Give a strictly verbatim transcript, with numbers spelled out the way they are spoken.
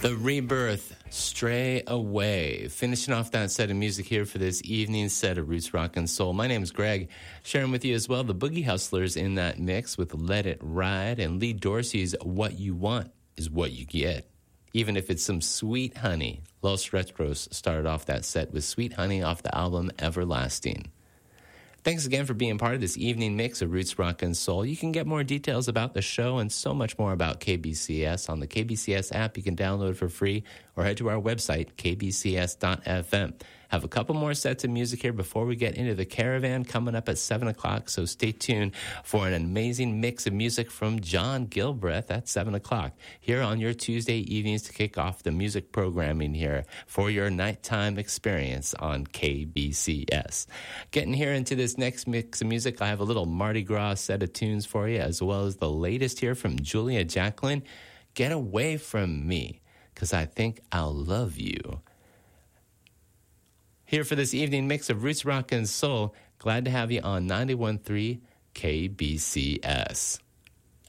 The Rebirth, Stray Away. Finishing off that set of music here for this evening's set of Roots Rock and Soul. My name is Greg, sharing with you as well the Boogie Hustlers in that mix with Let It Ride, and Lee Dorsey's What You Want Is What You Get, even if it's some Sweet Honey. Los Retros started off that set with Sweet Honey off the album Everlasting. Thanks again for being part of this evening mix of Roots Rock and Soul. You can get more details about the show and so much more about K B C S on the K B C S app you can download for free, or head to our website, k b c s dot f m. Have a couple more sets of music here before we get into the Caravan coming up at seven o'clock, so stay tuned for an amazing mix of music from John Gilbreth at seven o'clock here on your Tuesday evenings to kick off the music programming here for your nighttime experience on K B C S. Getting here into this next mix of music, I have a little Mardi Gras set of tunes for you, as well as the latest here from Julia Jacqueline, Get Away From Me, 'Cause I Think I'll Love You. Here for this evening mix of Roots Rock and Soul. Glad to have you on ninety-one point three K B C S.